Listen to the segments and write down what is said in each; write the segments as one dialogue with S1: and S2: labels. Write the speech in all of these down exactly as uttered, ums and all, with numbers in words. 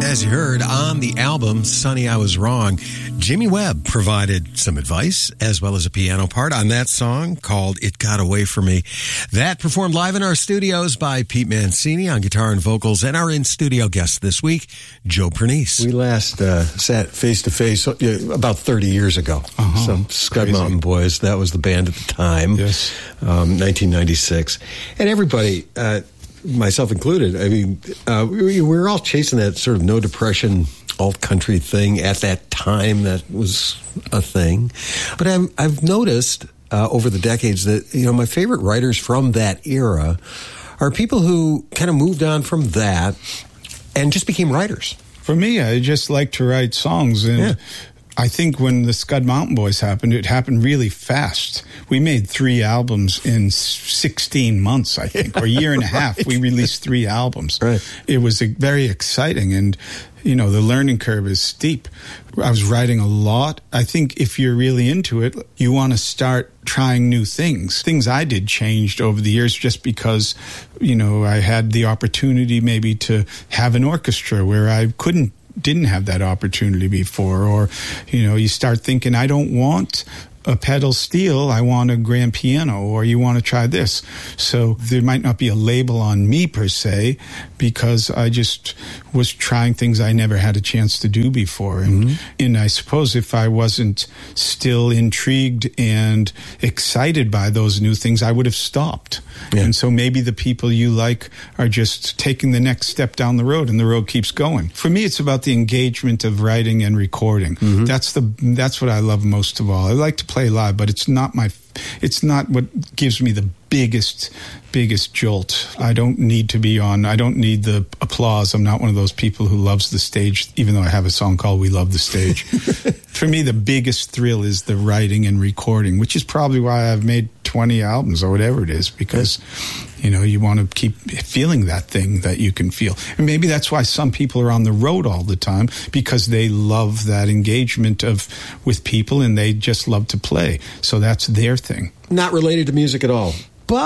S1: as you heard on the album Sonny, I Was Wrong, Jimmy Webb provided some advice as well as a piano part on that song called It Got Away From Me. That performed live in our studios by Pete Mancini on guitar and vocals, and our in-studio guest this week, Joe Pernice.
S2: We last uh, sat face-to-face about thirty years ago.
S1: Uh-huh.
S2: Some Scud Crazy. Mountain Boys, that was the band at the time.
S1: Yes.
S2: Um, nineteen ninety-six. And everybody... Uh, myself included, I mean, uh, we, we were all chasing that sort of no depression alt-country thing at that time. That was a thing. But I've, I've noticed uh, over the decades that, you know, my favorite writers from that era are people who kind of moved on from that and just became writers.
S3: For me, I just like to write songs, and yeah. I think when the Scud Mountain Boys happened, it happened really fast. We made three albums in sixteen months, I think, or a year and a half. Right. We released three albums.
S2: Right.
S3: It was very exciting, and, you know, the learning curve is steep. I was writing a lot. I think if you're really into it, you want to start trying new things. Things I did changed over the years just because, you know, I had the opportunity maybe to have an orchestra where I couldn't didn't have that opportunity before, or, you know, you start thinking, I don't want a pedal steel, I want a grand piano, or you want to try this. So there might not be a label on me per se, because I just was trying things I never had a chance to do before. And, mm-hmm. and I suppose if I wasn't still intrigued and excited by those new things, I would have stopped. Yeah. And so maybe the people you like are just taking the next step down the road, and the road keeps going. For me, it's about the engagement of writing and recording. Mm-hmm. That's the that's what I love most of all. I like to play live, but it's not my it's not what gives me the biggest biggest jolt. I don't need to be on, I don't need the applause. I'm not one of those people who loves the stage, even though I have a song called We Love the Stage. For me, the biggest thrill is the writing and recording, which is probably why I've made twenty albums or whatever it is, because, you know, you want to keep feeling that thing that you can feel. And maybe that's why some people are on the road all the time, because they love that engagement of with people, and they just love to play. So that's their thing.
S2: Not related to music at all,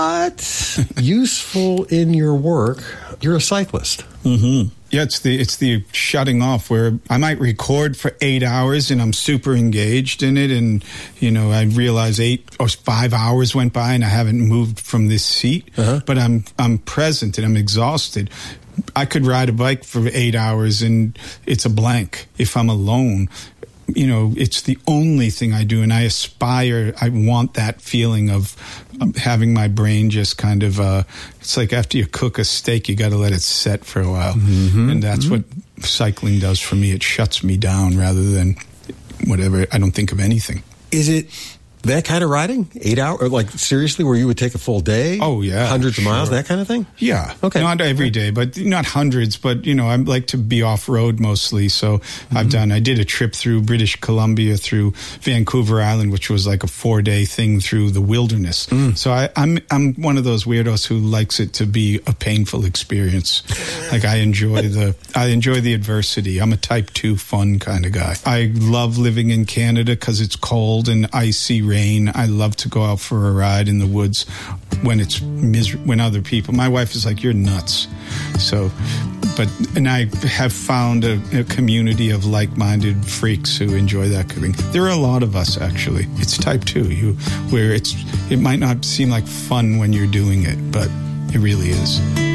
S2: but useful in your work. You're a cyclist.
S3: Mm-hmm. Yeah, it's the it's the shutting off where I might record for eight hours and I'm super engaged in it, and, you know, I realize eight or five hours went by and I haven't moved from this seat, uh-huh. but I'm I'm present and I'm exhausted. I could ride a bike for eight hours and it's a blank. If I'm alone, you know, it's the only thing I do, and I aspire, I want that feeling of um, having my brain just kind of, uh, it's like after you cook a steak, you got to let it set for a while. Mm-hmm. And that's mm-hmm. what cycling does for me. It shuts me down rather than whatever. I don't think of anything.
S2: Is it that kind of riding? Eight hours? Like, seriously, where you would take a full day?
S3: Oh, yeah.
S2: Hundreds
S3: sure.
S2: of miles, that kind of thing?
S3: Yeah.
S2: Okay.
S3: Not every day, but not hundreds. But, you know, I like to be off-road mostly. So mm-hmm. I've done, I did a trip through British Columbia, through Vancouver Island, which was like a four-day thing through the wilderness. Mm. So I, I'm I'm one of those weirdos who likes it to be a painful experience. Like, I enjoy the, I enjoy the adversity. I'm a type two fun kind of guy. I love living in Canada because it's cold and icy rain. I love to go out for a ride in the woods when it's miser- when other people, my wife is like, you're nuts. So, but, and I have found a, a community of like-minded freaks who enjoy that thing. There are a lot of us, actually. It's type two, you, where it's, it might not seem like fun when you're doing it, but it really is.